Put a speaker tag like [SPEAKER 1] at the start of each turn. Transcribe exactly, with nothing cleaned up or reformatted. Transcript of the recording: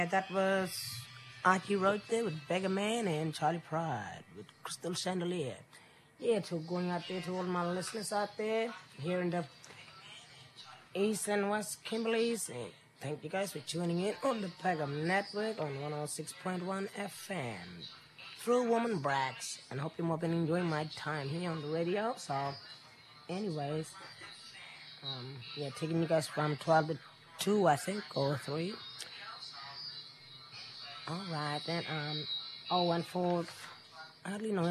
[SPEAKER 1] That was Archie wrote there with Beggar Man and Charlie Pride with Crystal Chandelier. Yeah, to going out there to all my listeners out there here in the East and West Kimberleys. And thank you guys for tuning in on the Pegam Network on one oh six point one F M. Through Woman Brax. And I hope you've been enjoying my time here on the radio. So, anyways, um, yeah, taking you guys from twelve to two, I think, or three. All right, then. Um, oh, and for I hardly know